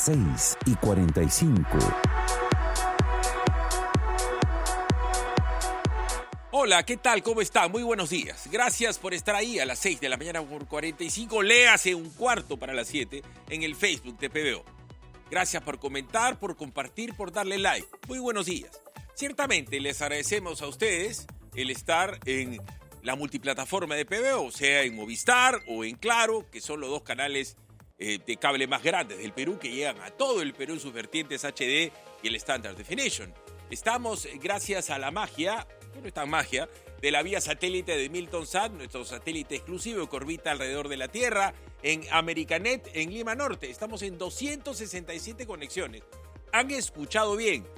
6:45. Hola, ¿qué tal? ¿Cómo está? Muy buenos días. Gracias por estar ahí a las 6 de la mañana por 45. Léase un cuarto para las 7 en el Facebook de PBO. Gracias por comentar, por compartir, por darle like. Muy buenos días. Ciertamente les agradecemos a ustedes el estar en la multiplataforma de PBO, sea en Movistar o en Claro, que son los dos canales de cable más grandes del Perú que llegan a todo el Perú en sus vertientes HD y el Standard Definition. Estamos gracias a la magia, no es tan magia, de la vía satélite de Miltonsat, nuestro satélite exclusivo que orbita alrededor de la Tierra, en Americanet, en Lima Norte. Estamos en 267 conexiones. Han escuchado bien,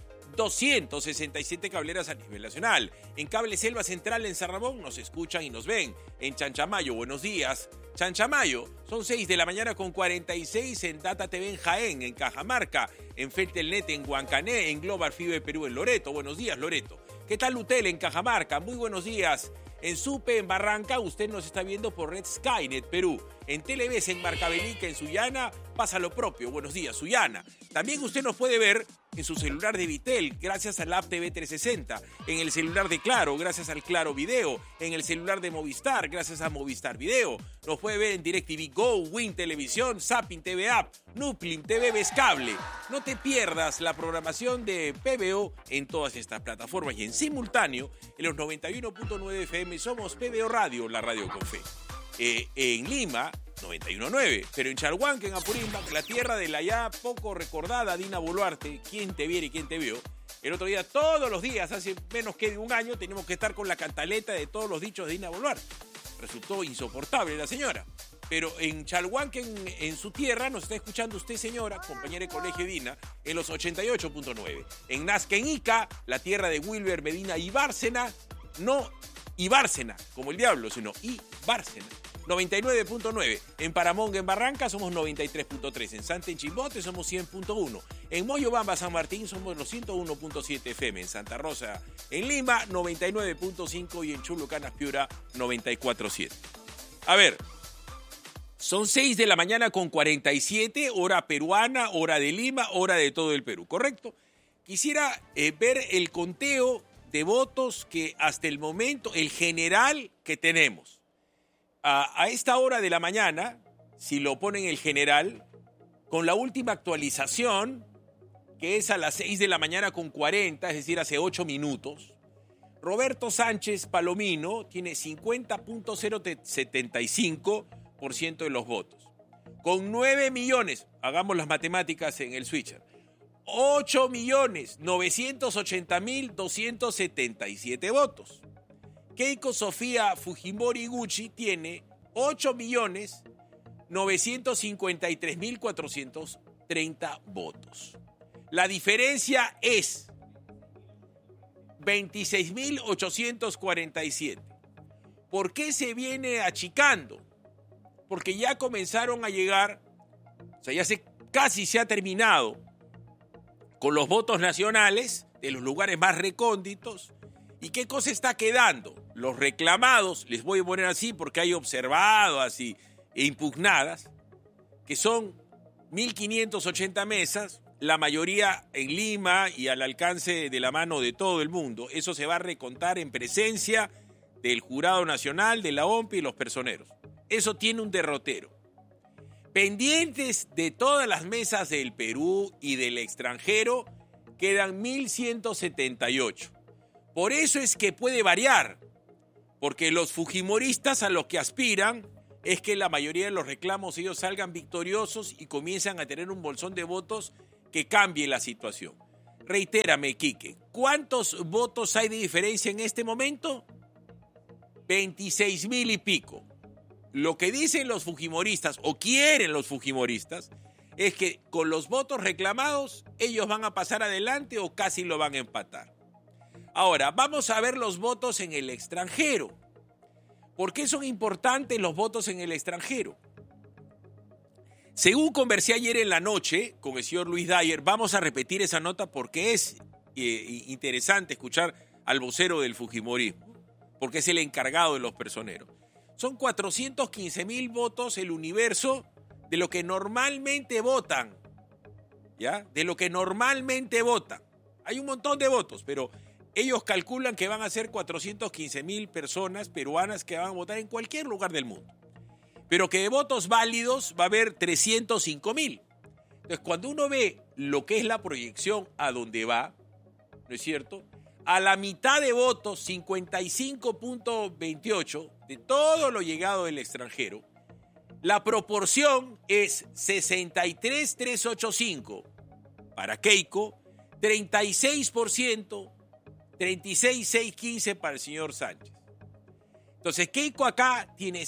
267 cableras a nivel nacional. En Cable Selva Central en San Ramón nos escuchan y nos ven. En Chanchamayo, buenos días. Chanchamayo, son 6 de la mañana con 46 en Data TV en Jaén, en Cajamarca, en Feltelnet, en Huancané, en Global Fiber Perú, en Loreto. Buenos días, Loreto. ¿Qué tal Utel en Cajamarca? Muy buenos días. En Supe, en Barranca, usted nos está viendo por Red Skynet Perú. En Televes, en Marcabelica, en Sullana, pasa lo propio. Buenos días, Sullana. También usted nos puede ver en su celular de Vitel, gracias al app TV 360. En el celular de Claro, gracias al Claro Video. En el celular de Movistar, gracias a Movistar Video. Nos puede ver en DirecTV Go, Win Televisión, Zapping TV App, Nuplim TV Ves Cable. No te pierdas la programación de PBO en todas estas plataformas y en simultáneo en los 91.9 FM somos PBO Radio, la radio con fe. En Lima, 91.9, pero en Chalhuanca, en Apurímac, la tierra de la ya poco recordada Dina Boluarte, quién te viera y quién te vio. El otro día, todos los días, hace menos que de un año, tenemos que estar con la cantaleta de todos los dichos de Dina Boluarte. Resultó insoportable la señora. Pero en Chalhuanca, en su tierra, nos está escuchando usted, señora, compañera de colegio Dina, en los 88.9. En Nazca, en Ica, la tierra de Wilber Medina y Bárcena, no Ibárcena, como el diablo, sino Ibárcena. 99.9. En Paramonga, en Barranca, somos 93.3. En Santa en Chimbote somos 100.1. En Moyobamba, San Martín, somos los 101.7 FM. En Santa Rosa, en Lima, 99.5. Y en Chulucanas, Piura, 94.7. A ver, son 6 de la mañana con 47, hora peruana, hora de Lima, hora de todo el Perú, ¿correcto? Quisiera ver el conteo de votos que hasta el momento, el general que tenemos. A esta hora de la mañana, si lo ponen el general, con la última actualización, que es a las 6 de la mañana con 40, es decir, hace 8 minutos, Roberto Sánchez Palomino tiene 50.075% de los votos. Con 9 millones, hagamos las matemáticas en el switcher, 8.980.277 votos. Keiko Sofía Fujimori Gucci tiene 8.953.430 votos. La diferencia es 26.847. ¿Por qué se viene achicando? Porque ya comenzaron a llegar, o sea, casi se ha terminado con los votos nacionales de los lugares más recónditos. ¿Y qué cosa está quedando? Los reclamados, les voy a poner así porque hay observadas e impugnadas, que son 1.580 mesas, la mayoría en Lima y al alcance de la mano de todo el mundo. Eso se va a recontar en presencia del Jurado Nacional, de la OMPI y los personeros. Eso tiene un derrotero. Pendientes de todas las mesas del Perú y del extranjero, quedan 1.178. Por eso es que puede variar, porque los fujimoristas a lo que aspiran es que la mayoría de los reclamos ellos salgan victoriosos y comienzan a tener un bolsón de votos que cambie la situación. Reitérame, Quique, ¿cuántos votos hay de diferencia en este momento? 26.000 y pico. Lo que dicen los fujimoristas, o quieren los fujimoristas, es que con los votos reclamados ellos van a pasar adelante o casi lo van a empatar. Ahora, vamos a ver los votos en el extranjero. ¿Por qué son importantes los votos en el extranjero? Según conversé ayer en la noche con el señor Luis Dyer, vamos a repetir esa nota porque es interesante escuchar al vocero del fujimorismo, porque es el encargado de los personeros. Son 415.000 votos el universo de lo que normalmente votan ¿ya? De lo que normalmente votan. Hay un montón de votos, pero ellos calculan que van a ser 415,000 personas peruanas que van a votar en cualquier lugar del mundo. Pero que de votos válidos va a haber 305,000. Entonces, cuando uno ve lo que es la proyección a dónde va, ¿no es cierto? A la mitad de votos, 55.28, de todo lo llegado del extranjero, la proporción es 63,385 para Keiko, 36%, 36,615 para el señor Sánchez. Entonces, Keiko acá tiene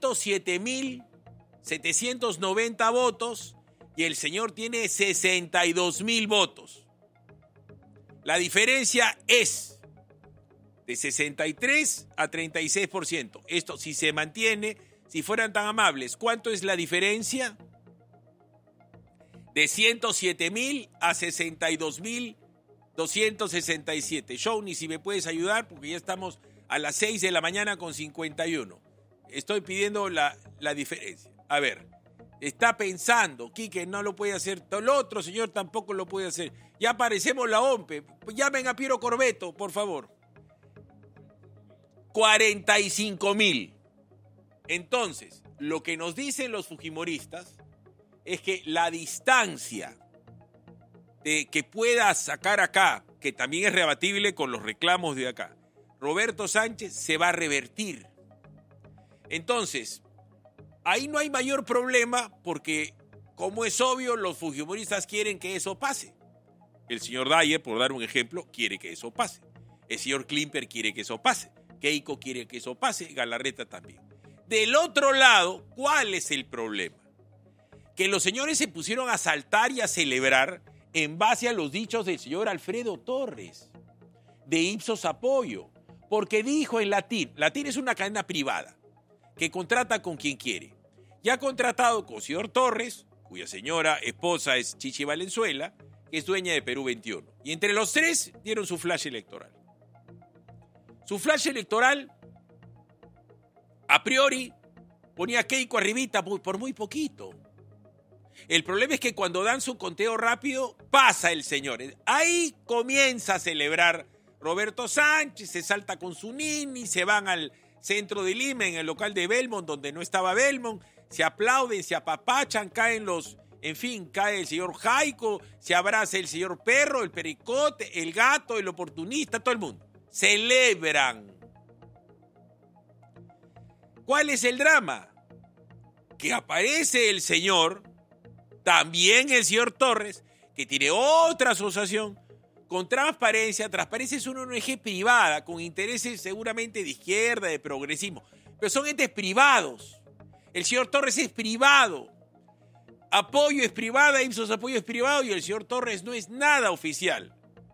107,790 votos y el señor tiene 62,000 votos. La diferencia es de 63 a 36%. Esto, si se mantiene, si fueran tan amables, ¿cuánto es la diferencia? De 107,000 a 62,267. Shawnee, si me puedes ayudar, porque ya estamos a las 6 de la mañana con 51. Estoy pidiendo la diferencia. A ver, está pensando, Quique no lo puede hacer, el otro señor tampoco lo puede hacer. Ya parecemos la OMPE. Llamen a Piero Corbeto, por favor. 45,000. Entonces, lo que nos dicen los fujimoristas es que la distancia de que pueda sacar acá, que también es rebatible con los reclamos de acá, Roberto Sánchez se va a revertir. Entonces, ahí no hay mayor problema porque, como es obvio, los fujimoristas quieren que eso pase. El señor Dyer, por dar un ejemplo, quiere que eso pase. El señor Klimper quiere que eso pase. Keiko quiere que eso pase. Galarreta también. Del otro lado, ¿cuál es el problema? Que los señores se pusieron a saltar y a celebrar en base a los dichos del señor Alfredo Torres, de Ipsos Apoyo, porque dijo en Latín es una cadena privada que contrata con quien quiere. Ya ha contratado con el señor Torres, cuya señora esposa es Chichi Valenzuela, que es dueña de Perú 21. Y entre los tres dieron su flash electoral. Su flash electoral, a priori, ponía a Keiko arribita por muy poquito. El problema es que cuando dan su conteo rápido, pasa el señor. Ahí comienza a celebrar Roberto Sánchez, se salta con su nini, se van al centro de Lima, en el local de Belmont, donde no estaba Belmont, se aplauden, se apapachan, cae el señor Jaico, se abraza el señor Perro, el Pericote, el gato, el oportunista, todo el mundo. Celebran. ¿Cuál es el drama? Que aparece el señor, también el señor Torres, que tiene otra asociación con Transparencia. Transparencia es una ONG privada con intereses seguramente de izquierda, de progresismo, pero son entes privados. El señor Torres es privado. Apoyo es privada, Ipsos Apoyo es privado y el señor Torres no es nada oficial.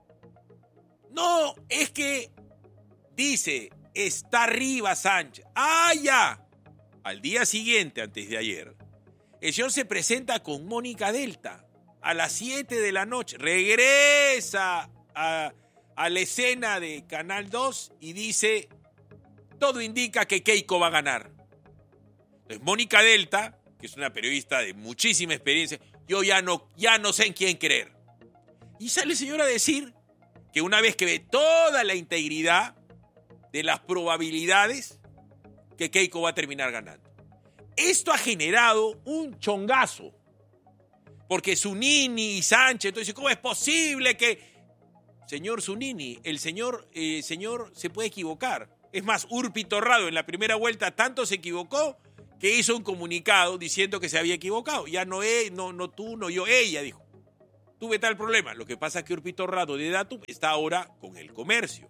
No, es que dice, está arriba Sánchez. ¡Ah, ya! Al día siguiente, antes de ayer, el señor se presenta con Mónica Delta a las 7 de la noche. Regresa a la escena de Canal 2 y dice, todo indica que Keiko va a ganar. Entonces, Mónica Delta, que es una periodista de muchísima experiencia, yo ya no sé en quién creer. Y sale el señor a decir que una vez que ve toda la integridad de las probabilidades, que Keiko va a terminar ganando. Esto ha generado un chongazo, porque Zunini y Sánchez, entonces, ¿cómo es posible que... Señor Zunini, el señor se puede equivocar. Es más, Urpi Torrado en la primera vuelta tanto se equivocó que hizo un comunicado diciendo que se había equivocado. Ya no tú, no yo, ella dijo. Tuve tal problema. Lo que pasa es que Urpi Torrado de Datum está ahora con el comercio.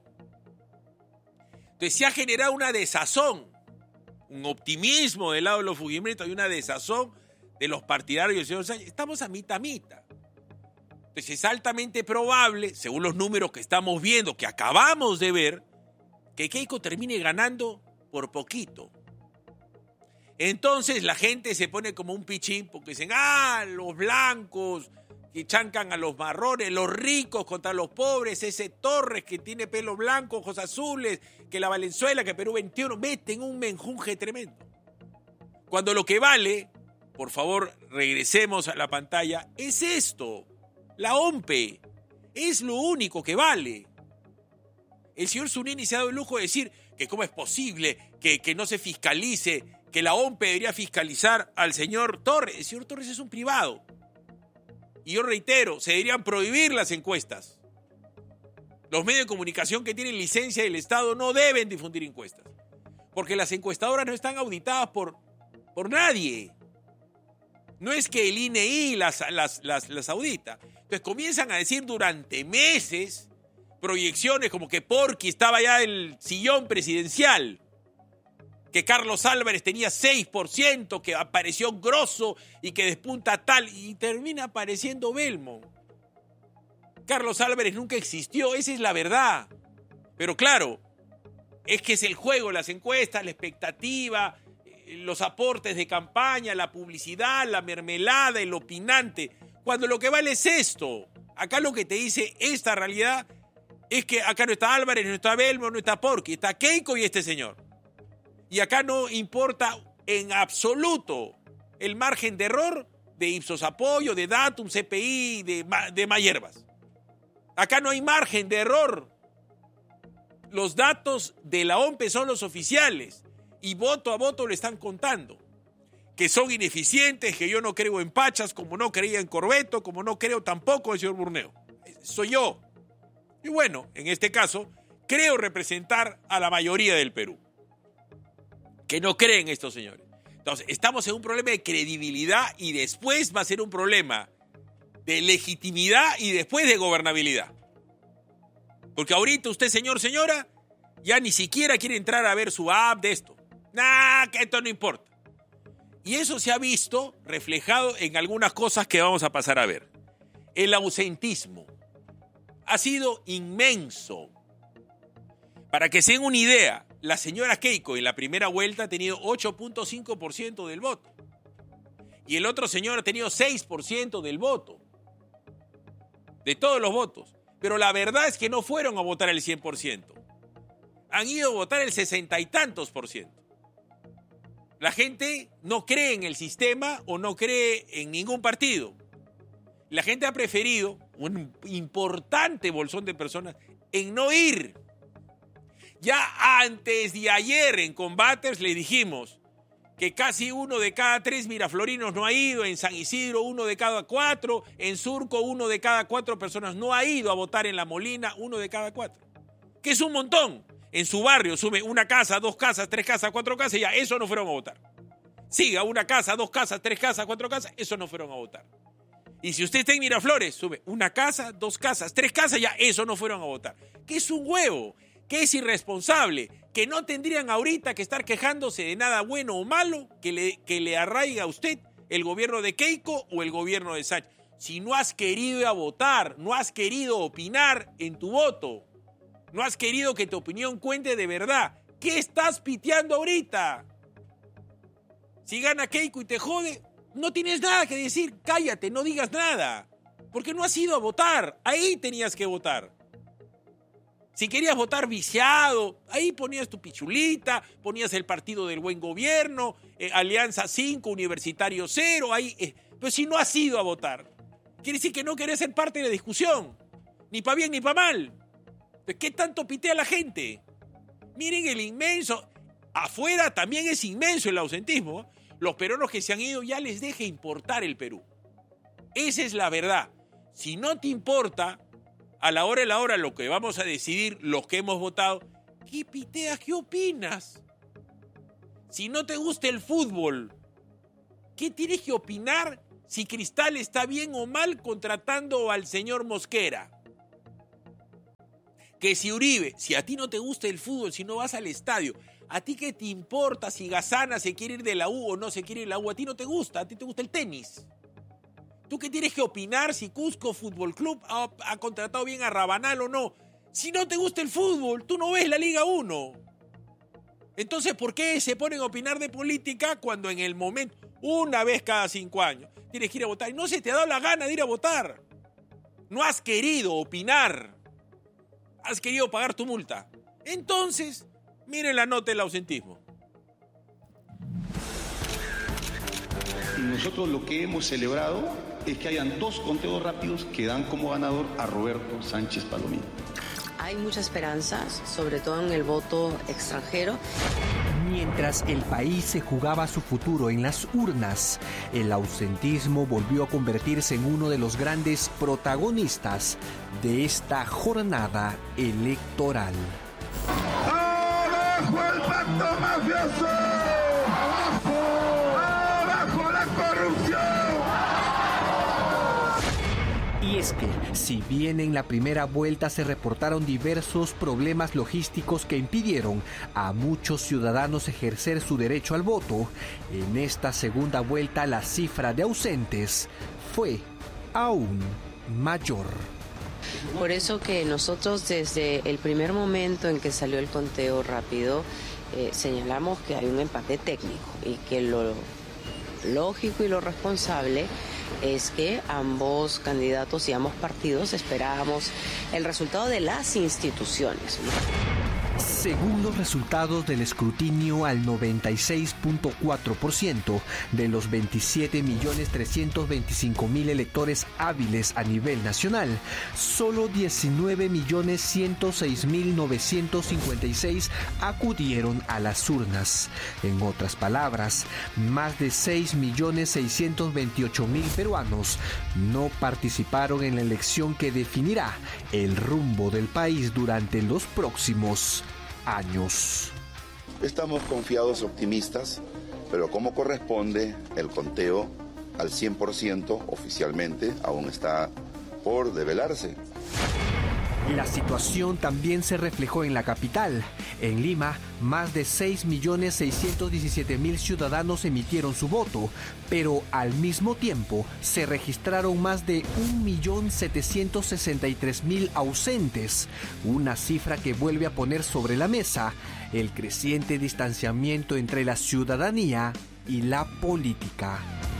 Entonces se ha generado una desazón, un optimismo del lado de los fujimoristas y una desazón de los partidarios del señor Sánchez. Estamos a mitad. Entonces es altamente probable, según los números que estamos viendo, que acabamos de ver, que Keiko termine ganando por poquito. Entonces la gente se pone como un pichín porque dicen, los blancos que chancan a los marrones, los ricos contra los pobres, ese Torres que tiene pelo blanco, ojos azules, que la Valenzuela, que Perú 21, meten un menjunje tremendo. Cuando lo que vale, por favor, regresemos a la pantalla, es esto. La OMPE es lo único que vale. El señor Zunini se ha dado el lujo de decir que cómo es posible que no se fiscalice, que la OMPE debería fiscalizar al señor Torres. El señor Torres es un privado. Y yo reitero, se deberían prohibir las encuestas. Los medios de comunicación que tienen licencia del Estado no deben difundir encuestas. Porque las encuestadoras no están auditadas por nadie. No es que el INEI las audita. Entonces comienzan a decir durante meses proyecciones como que Porky estaba ya en el sillón presidencial, que Carlos Álvarez tenía 6%, que apareció Grosso y que despunta tal, y termina apareciendo Belmont. Carlos Álvarez nunca existió, esa es la verdad. Pero claro, es que es el juego, las encuestas, la expectativa, los aportes de campaña, la publicidad, la mermelada, el opinante, cuando lo que vale es esto. Acá lo que te dice esta realidad es que acá no está Álvarez, no está Belmont, no está Porky, está Keiko y este señor. Y acá no importa en absoluto el margen de error de Ipsos Apoyo, de Datum, CPI, de Mayervas. Acá no hay margen de error. Los datos de la OMPE son los oficiales y voto a voto le están contando. Que son ineficientes, que yo no creo en Pachas, como no creía en Corbeto, como no creo tampoco en el señor Burneo. Soy yo. Y bueno, en este caso, creo representar a la mayoría del Perú, que no creen estos señores. Entonces, estamos en un problema de credibilidad y después va a ser un problema de legitimidad y después de gobernabilidad. Porque ahorita usted, señor, señora, ya ni siquiera quiere entrar a ver su app de esto. Que esto no importa. Y eso se ha visto reflejado en algunas cosas que vamos a pasar a ver. El ausentismo ha sido inmenso. Para que se den una idea, la señora Keiko en la primera vuelta ha tenido 8.5% del voto. Y el otro señor ha tenido 6% del voto. De todos los votos. Pero la verdad es que no fueron a votar el 100%. Han ido a votar el 60 y tantos %. La gente no cree en el sistema o no cree en ningún partido. La gente ha preferido, un importante bolsón de personas, en no ir. Ya antes de ayer en Combaters le dijimos que casi 1 de cada 3 miraflorinos no ha ido, en San Isidro 1 de cada 4, en Surco 1 de cada 4 personas no ha ido a votar, en La Molina 1 de cada 4. Que es un montón. En su barrio sume 1 casa, 2 casas, 3 casas, 4 casas, y ya eso no fueron a votar. Siga 1 casa, 2 casas, 3 casas, 4 casas, eso no fueron a votar. Y si usted está en Miraflores, sube 1 casa, 2 casas, 3 casas, ya eso no fueron a votar. Que es un huevo, que es irresponsable, que no tendrían ahorita que estar quejándose de nada bueno o malo que le arraiga a usted el gobierno de Keiko o el gobierno de Sánchez. Si no has querido ir a votar, no has querido opinar en tu voto, no has querido que tu opinión cuente de verdad, ¿qué estás piteando ahorita? Si gana Keiko y te jode, no tienes nada que decir, cállate, no digas nada, porque no has ido a votar, ahí tenías que votar. Si querías votar viciado, ahí ponías tu pichulita, ponías el partido del buen gobierno, Alianza 5, Universitario 0, ahí. Pero si no has ido a votar, quiere decir que no querés ser parte de la discusión, ni para bien ni para mal. ¿Qué tanto pitea la gente? Miren el inmenso, afuera también es inmenso el ausentismo. Los peruanos que se han ido ya les deja importar el Perú. Esa es la verdad. Si no te importa, a la hora de la hora lo que vamos a decidir los que hemos votado, ¿qué piteas? ¿Qué opinas? Si no te gusta el fútbol, ¿qué tienes que opinar si Cristal está bien o mal contratando al señor Mosquera? Que si Uribe, si a ti no te gusta el fútbol, si no vas al estadio, ¿a ti qué te importa si Gazana se quiere ir de la U o no se quiere ir de la U? A ti no te gusta, a ti te gusta el tenis. ¿Tú qué tienes que opinar si Cusco Fútbol Club ha contratado bien a Rabanal o no? Si no te gusta el fútbol, tú no ves la Liga 1. Entonces, ¿por qué se ponen a opinar de política cuando en el momento, una vez cada 5 años, tienes que ir a votar? Y no se te ha dado la gana de ir a votar. No has querido opinar. Has querido pagar tu multa. Entonces, miren la nota del ausentismo. Nosotros lo que hemos celebrado es que hayan 2 conteos rápidos que dan como ganador a Roberto Sánchez Palomino. Hay muchas esperanzas, sobre todo en el voto extranjero. Mientras el país se jugaba su futuro en las urnas, el ausentismo volvió a convertirse en uno de los grandes protagonistas de esta jornada electoral. ¡Abajo el pacto mafioso! ¡Abajo la corrupción! Y es que, si bien en la primera vuelta se reportaron diversos problemas logísticos que impidieron a muchos ciudadanos ejercer su derecho al voto, en esta segunda vuelta la cifra de ausentes fue aún mayor. Por eso que nosotros desde el primer momento en que salió el conteo rápido, señalamos que hay un empate técnico y que lo lógico y lo responsable es que ambos candidatos y ambos partidos esperábamos el resultado de las instituciones, ¿no? Según los resultados del escrutinio, al 96.4% de los 27.325.000 electores hábiles a nivel nacional, solo 19.106.956 acudieron a las urnas. En otras palabras, más de 6.628.000 peruanos no participaron en la elección que definirá el rumbo del país durante los próximos años. Estamos confiados, optimistas, pero como corresponde, el conteo al 100% oficialmente aún está por develarse. La situación también se reflejó en la capital. En Lima, más de 6.617.000 ciudadanos emitieron su voto, pero al mismo tiempo se registraron más de 1.763.000 ausentes, una cifra que vuelve a poner sobre la mesa el creciente distanciamiento entre la ciudadanía y la política.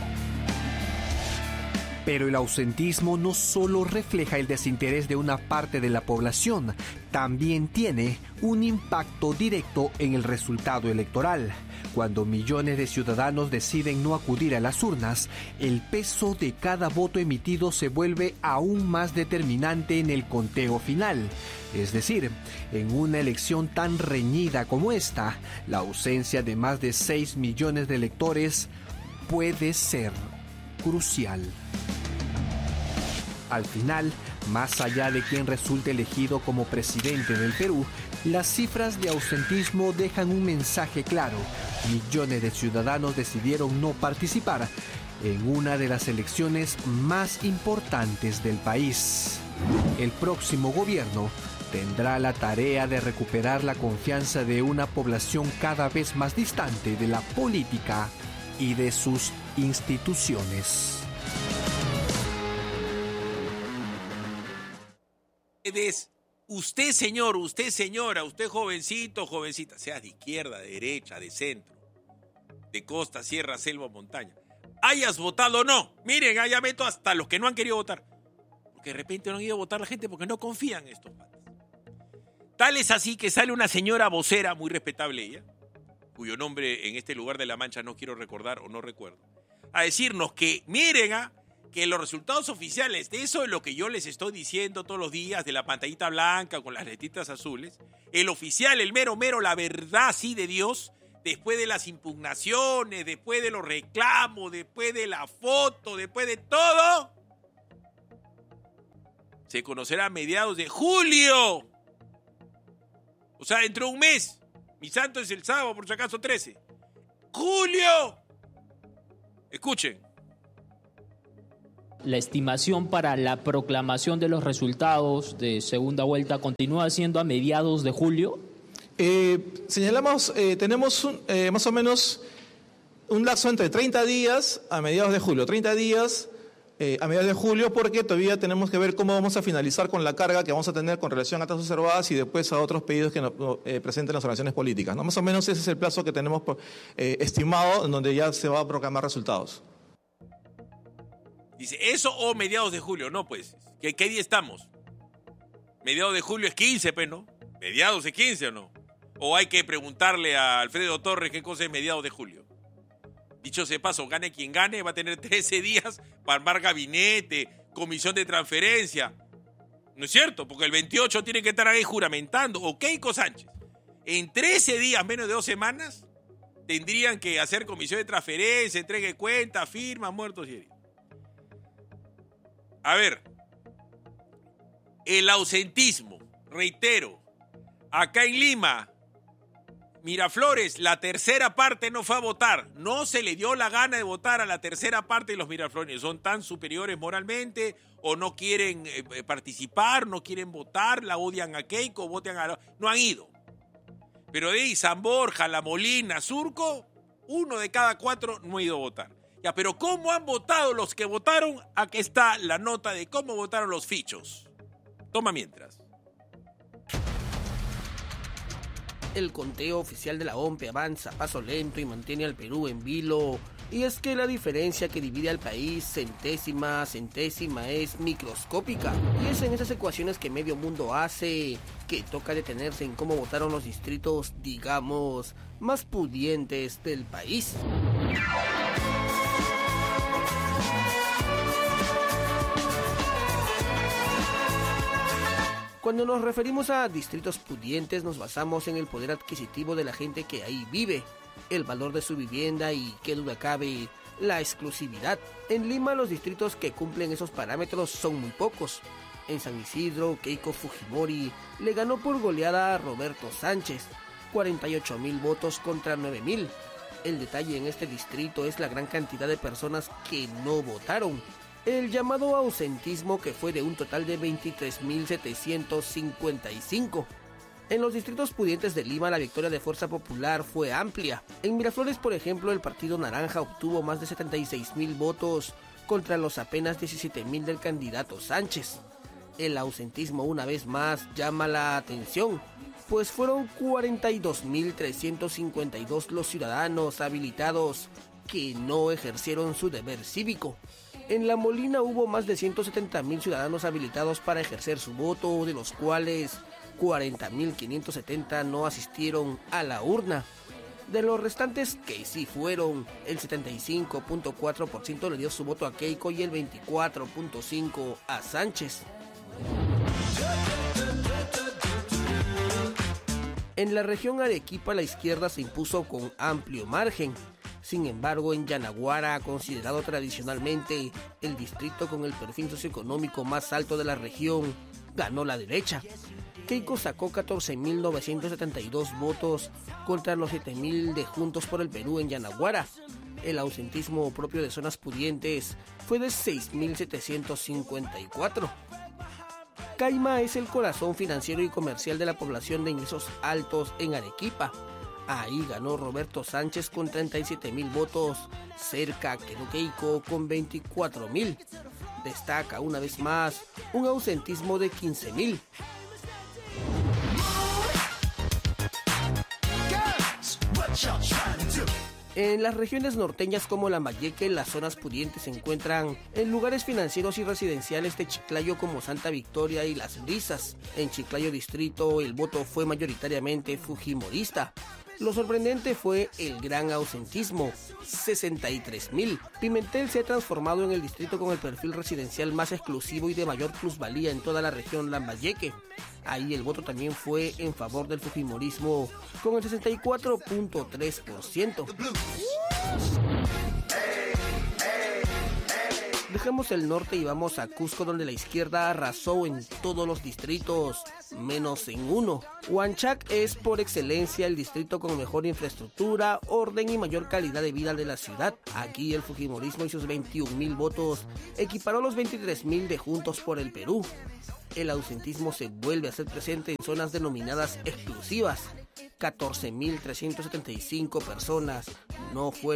Pero el ausentismo no solo refleja el desinterés de una parte de la población, también tiene un impacto directo en el resultado electoral. Cuando millones de ciudadanos deciden no acudir a las urnas, el peso de cada voto emitido se vuelve aún más determinante en el conteo final. Es decir, en una elección tan reñida como esta, la ausencia de más de 6 millones de electores puede ser crucial. Al final, más allá de quien resulte elegido como presidente del Perú, las cifras de ausentismo dejan un mensaje claro. Millones de ciudadanos decidieron no participar en una de las elecciones más importantes del país. El próximo gobierno tendrá la tarea de recuperar la confianza de una población cada vez más distante de la política y de sus instituciones. Usted señor, usted señora, usted jovencito, jovencita, sea de izquierda, de derecha, de centro, de costa, sierra, selva, montaña, hayas votado o no, miren, allá meto hasta los que no han querido votar, porque de repente no han ido a votar la gente porque no confían en estos patas. Tal es así que sale una señora vocera, muy respetable ella, cuyo nombre en este lugar de La Mancha no quiero recordar o no recuerdo, a decirnos que miren, que los resultados oficiales de eso es lo que yo les estoy diciendo todos los días, de la pantallita blanca con las letritas azules, el oficial, el mero mero, la verdad sí de Dios, después de las impugnaciones, después de los reclamos, después de la foto, después de todo, se conocerá a mediados de julio. O sea, dentro de un mes. Mi santo es el sábado, por si acaso 13. ¡Julio! Escuchen. La estimación para la proclamación de los resultados de segunda vuelta continúa siendo a mediados de julio. Señalamos, tenemos más o menos un lapso entre 30 días a mediados de julio. 30 días a mediados de julio, porque todavía tenemos que ver cómo vamos a finalizar con la carga que vamos a tener con relación a tasas observadas y después a otros pedidos que nos presenten las organizaciones políticas, ¿no? Más o menos ese es el plazo que tenemos estimado, en donde ya se va a proclamar resultados. Dice, ¿eso o mediados de julio? No, pues, ¿qué día estamos? Mediados de julio es 15, pues, ¿no? ¿Mediados es 15 o no? ¿O hay que preguntarle a Alfredo Torres qué cosa es mediados de julio? Dicho sea de paso, gane quien gane, va a tener 13 días para armar gabinete, comisión de transferencia. ¿No es cierto? Porque el 28 tiene que estar ahí juramentando. O Keiko Sánchez. En 13 días, menos de 2 semanas, tendrían que hacer comisión de transferencia, entrega de cuenta, firma, muertos y heridos. A ver, el ausentismo, reitero, acá en Lima, Miraflores, la tercera parte no fue a votar. No se le dio la gana de votar a la tercera parte de los miraflores. Son tan superiores moralmente o no quieren participar, no quieren votar, la odian a Keiko, votan a... No han ido. Pero de ahí, San Borja, La Molina, Surco, 1 de cada 4 no ha ido a votar. Ya, pero ¿cómo han votado los que votaron? Aquí está la nota de cómo votaron los fichos. Toma mientras. El conteo oficial de la OMPE avanza a paso lento y mantiene al Perú en vilo. Y es que la diferencia que divide al país centésima a centésima es microscópica. Y es en esas ecuaciones que medio mundo hace que toca detenerse en cómo votaron los distritos, digamos, más pudientes del país. Cuando nos referimos a distritos pudientes, nos basamos en el poder adquisitivo de la gente que ahí vive, el valor de su vivienda y, qué duda cabe, la exclusividad. En Lima, los distritos que cumplen esos parámetros son muy pocos. En San Isidro, Keiko Fujimori le ganó por goleada a Roberto Sánchez, 48.000 votos contra 9.000. El detalle en este distrito es la gran cantidad de personas que no votaron. El llamado ausentismo, que fue de un total de 23.755. En los distritos pudientes de Lima, la victoria de Fuerza Popular fue amplia. En Miraflores, por ejemplo, el Partido Naranja obtuvo más de 76.000 votos contra los apenas 17.000 del candidato Sánchez. El ausentismo, una vez más, llama la atención, pues fueron 42.352 los ciudadanos habilitados que no ejercieron su deber cívico. En La Molina hubo más de 170.000 ciudadanos habilitados para ejercer su voto, de los cuales 40.570 no asistieron a la urna. De los restantes que sí fueron, el 75.4% le dio su voto a Keiko y el 24.5% a Sánchez. En la región Arequipa, la izquierda se impuso con amplio margen. Sin embargo, en Yanaguara, considerado tradicionalmente el distrito con el perfil socioeconómico más alto de la región, ganó la derecha. Keiko sacó 14.972 votos contra los 7.000 de Juntos por el Perú en Yanaguara. El ausentismo propio de zonas pudientes fue de 6.754. Caima es el corazón financiero y comercial de la población de ingresos altos en Arequipa. Ahí ganó Roberto Sánchez con 37.000 votos, cerca quedó Keiko con 24.000. Destaca una vez más un ausentismo de 15.000. En las regiones norteñas como Lambayeque, las zonas pudientes se encuentran en lugares financieros y residenciales de Chiclayo como Santa Victoria y Las Brisas. En Chiclayo distrito el voto fue mayoritariamente fujimorista. Lo sorprendente fue el gran ausentismo, 63.000. Pimentel se ha transformado en el distrito con el perfil residencial más exclusivo y de mayor plusvalía en toda la región Lambayeque. Ahí el voto también fue en favor del fujimorismo, con el 64.3%. Dejemos el norte y vamos a Cusco, donde la izquierda arrasó en todos los distritos, menos en uno. Huanchac es por excelencia el distrito con mejor infraestructura, orden y mayor calidad de vida de la ciudad. Aquí el fujimorismo y sus 21.000 votos equiparó los 23.000 de Juntos por el Perú. El ausentismo se vuelve a ser presente en zonas denominadas exclusivas. 14.375 personas no fueron